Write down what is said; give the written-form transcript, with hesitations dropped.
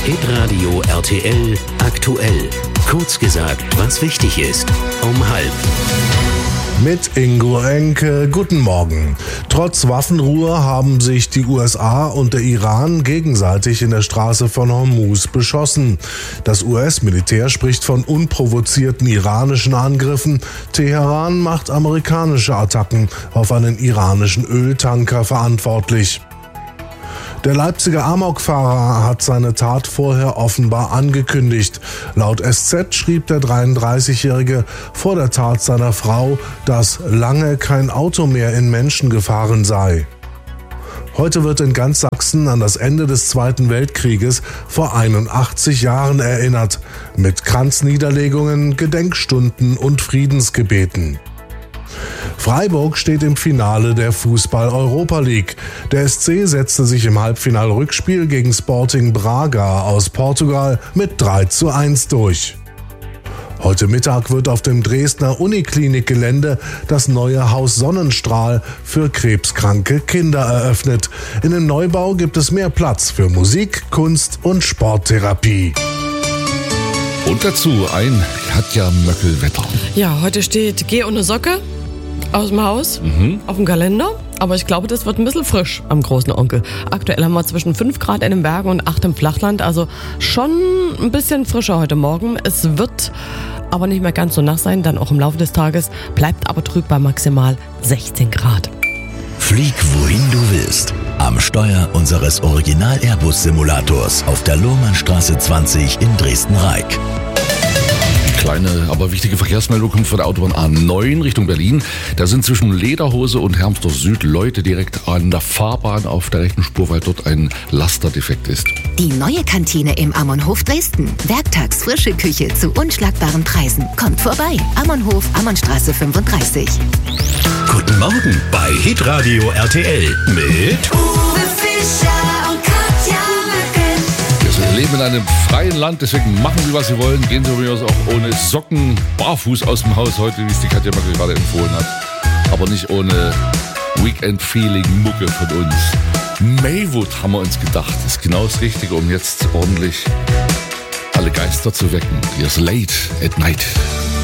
Hitradio RTL aktuell. Kurz gesagt, was wichtig ist. Um 12:30. Mit Ingo Enke, guten Morgen. Trotz Waffenruhe haben sich die USA und der Iran gegenseitig in der Straße von Hormuz beschossen. Das US-Militär spricht von unprovozierten iranischen Angriffen. Teheran macht amerikanische Attacken auf einen iranischen Öltanker verantwortlich. Der Leipziger Amokfahrer hat seine Tat vorher offenbar angekündigt. Laut SZ schrieb der 33-Jährige vor der Tat seiner Frau, dass lange kein Auto mehr in Menschen gefahren sei. Heute wird in ganz Sachsen an das Ende des Zweiten Weltkrieges vor 81 Jahren erinnert, mit Kranzniederlegungen, Gedenkstunden und Friedensgebeten. Freiburg steht im Finale der Fußball-Europa League. Der SC setzte sich im Halbfinal-Rückspiel gegen Sporting Braga aus Portugal mit 3:1 durch. Heute Mittag wird auf dem Dresdner Uniklinik-Gelände das neue Haus Sonnenstrahl für krebskranke Kinder eröffnet. In dem Neubau gibt es mehr Platz für Musik, Kunst und Sporttherapie. Und dazu ein Katja-Möckel-Wetter. Ja, heute steht Geh ohne Socke aus dem Haus auf dem Kalender. Aber ich glaube, das wird ein bisschen frisch am großen Onkel. Aktuell haben wir zwischen 5 Grad in den Bergen und 8 im Flachland. Also schon ein bisschen frischer heute Morgen. Es wird aber nicht mehr ganz so nass sein, dann auch im Laufe des Tages. Bleibt aber trüb bei maximal 16 Grad. Flieg wohin du willst. Am Steuer unseres Original-Airbus-Simulators auf der Lohrmannstraße 20 in Dresden-Reik. Kleine, aber wichtige Verkehrsmeldung kommt von der Autobahn A9 Richtung Berlin. Da sind zwischen Lederhose und Hermsdorf Süd Leute direkt an der Fahrbahn auf der rechten Spur, weil dort ein Lasterdefekt ist. Die neue Kantine im Ammonhof Dresden. Werktags frische Küche zu unschlagbaren Preisen. Kommt vorbei. Ammonhof, Ammonnstraße 35. Guten Morgen bei Hitradio RTL mit Uwe Fischer und Katja Möckel. Wir leben in einem freien Land, deswegen machen Sie, was Sie wollen. Gehen Sie übrigens auch ohne Socken barfuß aus dem Haus heute, wie es die Katja Möckel gerade empfohlen hat. Aber nicht ohne Weekend-Feeling-Mucke von uns. Maywood haben wir uns gedacht, ist genau das Richtige, um jetzt ordentlich alle Geister zu wecken. Hier ist Late at Night.